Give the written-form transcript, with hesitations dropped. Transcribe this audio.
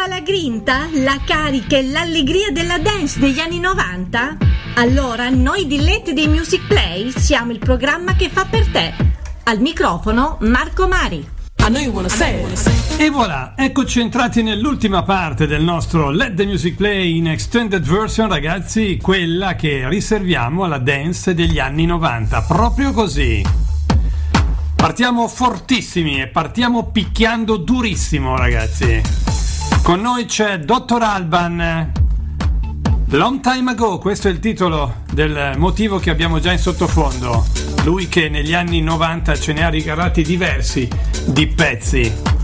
la grinta, la carica e l'allegria della dance degli anni 90? Allora noi di Let Dei Music Play siamo il programma che fa per te. Al microfono Marco Mari. E voilà, eccoci entrati nell'ultima parte del nostro Let the Music Play in extended version, ragazzi, quella che riserviamo alla dance degli anni 90, proprio così. Partiamo fortissimi e partiamo picchiando durissimo, ragazzi. Con noi c'è Dr. Alban, Long Time Ago, questo è il titolo del motivo che abbiamo già in sottofondo. Lui che negli anni 90 ce ne ha regalati diversi di pezzi.